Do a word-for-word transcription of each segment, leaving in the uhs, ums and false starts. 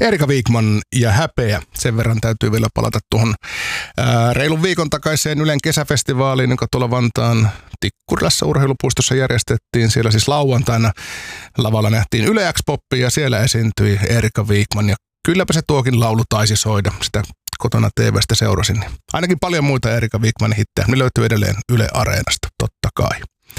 Erika Wikman ja häpeä. Sen verran täytyy vielä palata tuohon ää, reilun viikon takaiseen Ylen kesäfestivaaliin, joka tuolla Vantaan Tikkurilassa urheilupuistossa järjestettiin. Siellä siis lauantaina lavalla nähtiin Yle X-poppi ja siellä esiintyi Erika Wikman. Ja kylläpä se tuokin laulu taisi soida. Sitä kotona T V:stä seurasin. Niin ainakin paljon muita Erika Wikmanin hittejä. Ne löytyy edelleen Yle Areenasta, totta kai.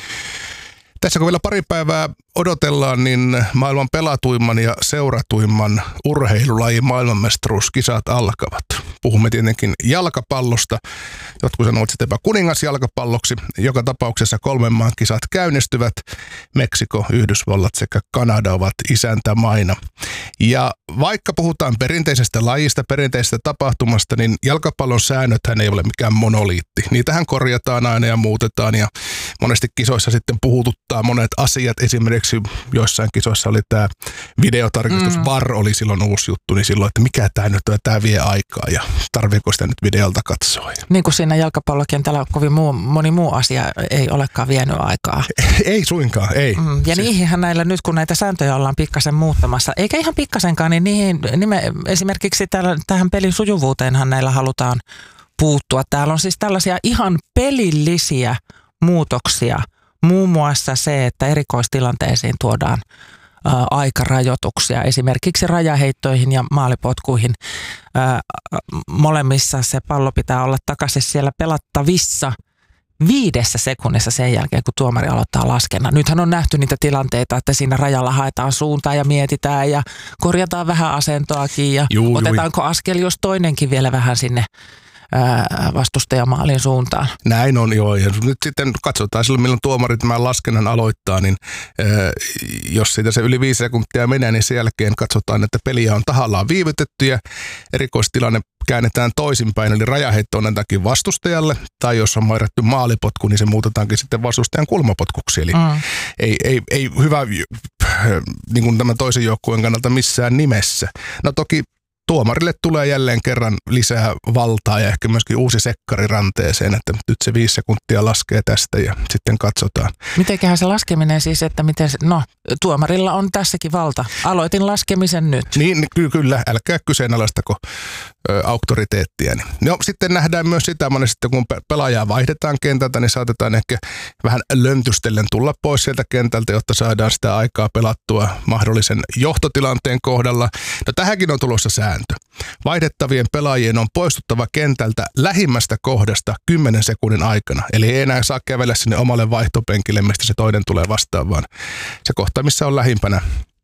Tässä kun vielä pari päivää odotellaan, niin maailman pelatuimman ja seuratuimman urheilulajin maailmanmestaruuskisat alkavat. Puhumme tietenkin jalkapallosta. Jotkut sanovat sitä jopa kuningasjalkapalloksi. Joka tapauksessa kolmen maan kisat käynnistyvät. Meksiko, Yhdysvallat sekä Kanada ovat isäntämaina. Ja vaikka puhutaan perinteisestä lajista, perinteisestä tapahtumasta, niin jalkapallon säännöthän ei ole mikään monoliitti. Niitähän korjataan aina ja muutetaan ja monesti kisoissa sitten puhututtaa monet asiat. Esimerkiksi joissain kisoissa oli tämä videotarkistus, mm. V A R oli silloin uusi juttu, niin silloin, että mikä tämä nyt on, tämä vie aikaa ja tarviiko sitä nyt videolta katsoa. Niin kuin siinä jalkapallokentällä kovin muu, moni muu asia ei olekaan vienyt aikaa. Ei suinkaan, ei. Mm. Ja niihinhän näillä nyt, kun näitä sääntöjä ollaan pikkasen muuttamassa, eikä ihan pikkasenkaan, niin niihin nime, esimerkiksi täällä, tähän pelin sujuvuuteenhan näillä halutaan puuttua. Täällä on siis tällaisia ihan pelillisiä muutoksia. Muun muassa se, että erikoistilanteisiin tuodaan ä, aikarajoituksia, esimerkiksi rajaheittoihin ja maalipotkuihin. Ä, molemmissa se pallo pitää olla takaisin siellä pelattavissa viidessä sekunnissa sen jälkeen, kun tuomari aloittaa laskennan. Nythän on nähty niitä tilanteita, että siinä rajalla haetaan suuntaa ja mietitään ja korjataan vähän asentoakin ja juu, otetaanko juu. askel, jos toinenkin vielä vähän sinne vastustajamaalin suuntaan. Näin on, joo. Ja nyt sitten katsotaan silloin, milloin tuomari tämän laskennan aloittaa, niin äh, jos siitä se yli viisi sekuntia menee, niin sen jälkeen katsotaan, että peliä on tahallaan viivytetty ja erikoistilanne käännetään toisinpäin, eli rajaheitto on jotakin vastustajalle, tai jos on määrätty maalipotku, niin se muutetaankin sitten vastustajan kulmapotkuksi. Eli mm. ei, ei, ei hyvä niin kuin tämän toisen joukkueen kannalta missään nimessä. No toki tuomarille tulee jälleen kerran lisää valtaa ja ehkä myöskin uusi sekkari ranteeseen, että nyt se viisi sekuntia laskee tästä ja sitten katsotaan. Mitenköhän se laskeminen siis, että miten se, no tuomarilla on tässäkin valta. Aloitin laskemisen nyt. Niin, ky- kyllä, älkää kyseenalaistako ö, auktoriteettia. No sitten nähdään myös sitä, että kun pelaajaa vaihdetaan kentältä, niin saatetaan ehkä vähän löntystellen tulla pois sieltä kentältä, jotta saadaan sitä aikaa pelattua mahdollisen johtotilanteen kohdalla. No tähänkin on tulossa sääntö. Vaihdettavien pelaajien on poistuttava kentältä lähimmästä kohdasta kymmenen sekunnin aikana. Eli ei enää saa kävellä sinne omalle vaihtopenkille, mistä se toinen tulee vastaan, vaan se kohta, missä on lähimpänä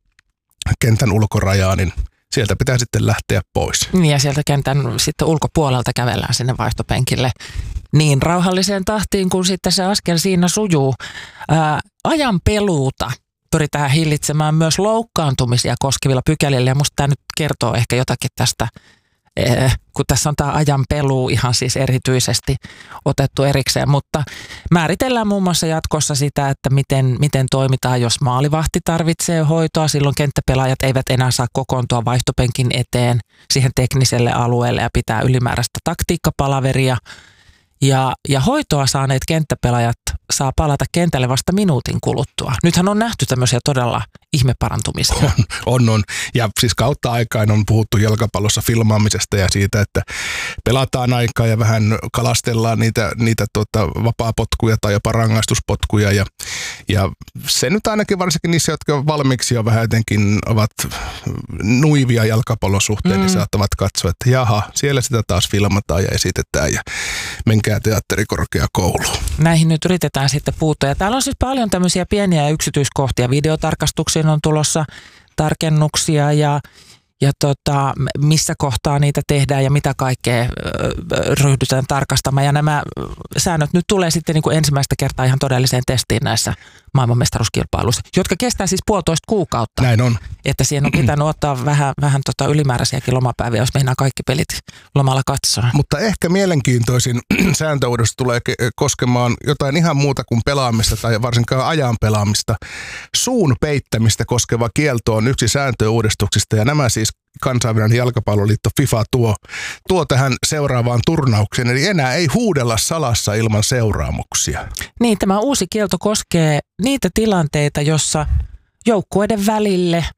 kentän ulkorajaa, niin sieltä pitää sitten lähteä pois. Niin ja sieltä kentän sitten ulkopuolelta kävellään sinne vaihtopenkille niin rauhalliseen tahtiin, kun sitten se askel siinä sujuu. Ää, ajan peluuta pyritään hillitsemään myös loukkaantumisia koskevilla pykälillä, ja musta tämä nyt kertoo ehkä jotakin tästä, kun tässä on tämä ajan peluu ihan siis erityisesti otettu erikseen, mutta määritellään muun muassa jatkossa sitä, että miten, miten toimitaan, jos maalivahti tarvitsee hoitoa, silloin kenttäpelaajat eivät enää saa kokoontua vaihtopenkin eteen siihen tekniselle alueelle ja pitää ylimääräistä taktiikkapalaveria, ja, ja hoitoa saaneet kenttäpelaajat saa palata kentälle vasta minuutin kuluttua. Nythän on nähty tämmöisiä todella ihmeparantumisia. On, on, on. Ja siis kautta aikaan on puhuttu jalkapallossa filmaamisesta ja siitä, että pelataan aikaa ja vähän kalastellaan niitä, niitä tota, vapaapotkuja tai jopa rangaistuspotkuja. Ja, ja se nyt ainakin varsinkin niissä, jotka valmiiksi jo vähän jotenkin ovat nuivia jalkapallon suhteen, mm. niin saattavat katsoa, että jaha, siellä sitä taas filmataan ja esitetään ja menkää teatterikorkeakouluun. Näihin nyt yritetään sitten puuttua. Ja täällä on siis paljon tämmöisiä pieniä yksityiskohtia. Videotarkastuksiin on tulossa tarkennuksia ja, ja tota, missä kohtaa niitä tehdään ja mitä kaikkea ö, ryhdytään tarkastamaan. Ja nämä säännöt nyt tulee sitten niin kuin ensimmäistä kertaa ihan todelliseen testiin näissä maailmanmestaruuskilpailuissa, jotka kestää siis puolitoista kuukautta. Näin on. Että siihen on pitänyt ottaa vähän, vähän tota ylimääräisiäkin lomapäiviä, jos meinaa kaikki pelit lomalla katsoa. Mutta ehkä mielenkiintoisin sääntöuudistus tulee koskemaan jotain ihan muuta kuin pelaamista tai varsinkaan ajan pelaamista. Suun peittämistä koskeva kielto on yksi sääntöuudistuksista ja nämä siis kansainvälinen jalkapalloliitto FIFA tuo, tuo tähän seuraavaan turnaukseen. Eli enää ei huudella salassa ilman seuraamuksia. Niin, tämä uusi kielto koskee niitä tilanteita, jossa joukkueiden välille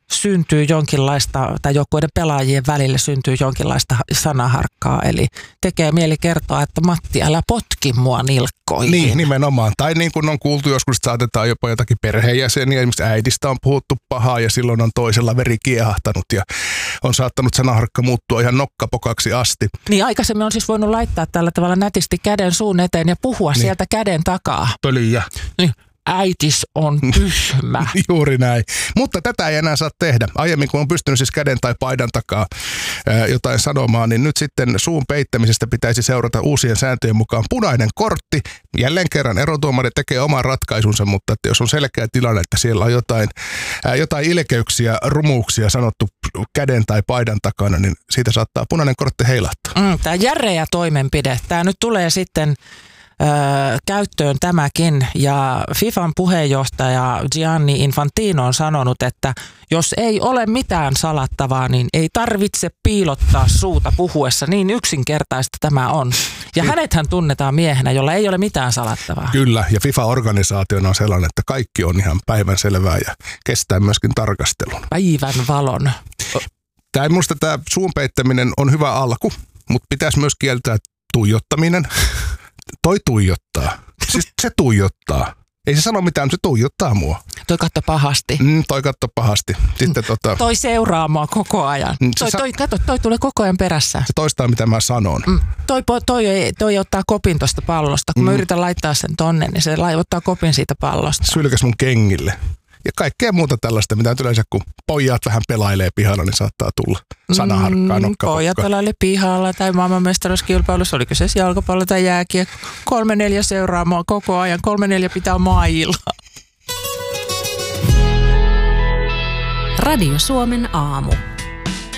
syntyy jonkinlaista, tai joukkueiden pelaajien välille syntyy jonkinlaista sanaharkkaa. Eli tekee mieli kertoa, että Matti, älä potki mua nilkkoihin. Niin, nimenomaan. Tai niin kuin on kuultu joskus, että saatetaan jopa jotakin perheenjäseniä. Esimerkiksi äidistä on puhuttu pahaa ja silloin on toisella veri kiehahtanut ja on saattanut sanaharkka muuttua ihan nokkapokaksi asti. Niin, aikaisemmin on siis voinut laittaa tällä tavalla nätisti käden suun eteen ja puhua niin sieltä käden takaa. Pölyjä. Niin. Äitis on tyhmä. Juuri näin. Mutta tätä ei enää saa tehdä. Aiemmin kun on pystynyt siis käden tai paidan takaa ää, jotain sanomaan, niin nyt sitten suun peittämisestä pitäisi seurata uusien sääntöjen mukaan punainen kortti. Jälleen kerran erotuomari tekee oman ratkaisunsa, mutta että jos on selkeä tilanne, että siellä on jotain, ää, jotain ilkeyksiä, rumuuksia sanottu käden tai paidan takana, niin siitä saattaa punainen kortti heilahtaa. Mm, tämä järeä toimenpide. Tämä nyt tulee sitten Öö, käyttöön tämäkin, ja FIFAn puheenjohtaja Gianni Infantino on sanonut, että jos ei ole mitään salattavaa, niin ei tarvitse piilottaa suuta puhuessa. Niin yksinkertaista tämä on. Ja hänethän tunnetaan miehenä, jolla ei ole mitään salattavaa. Kyllä, ja FIFA-organisaationa on sellainen, että kaikki on ihan päivänselvää ja kestää myöskin tarkastelun. Päivän valon. Tämä, minusta tämä suun peittäminen on hyvä alku, mutta pitäisi myös kieltää tuijottaminen. Toi tuijottaa. Siis se tuijottaa. Ei se sano mitään, se tuijottaa mua. Toi katto pahasti. Mm, toi katto pahasti. Sitten, mm. tota, toi seuraa mua koko ajan. Mm, toi, sa- toi, kato, toi tulee koko ayan perässä. Se toistaa, mitä mä sanon. Mm. Toi, toi, toi ottaa kopin tuosta pallosta. Kun mm. mä yritän laittaa sen tonne, niin se ottaa kopin siitä pallosta. Sylkäs mun kengille. Ja kaikkea muuta tällaista, mitä yleensä kun pojat vähän pelailee pihalla, niin saattaa tulla sanaharkkaa, nokkapokka. Pojat pelailee pihalla tai maailmanmestaruuskilpailussa, oliko se jalkapallo tai jääkiekko. Kolme neljä seuraa mua koko ajan, kolme neljä pitää mailla. Radio Suomen aamu.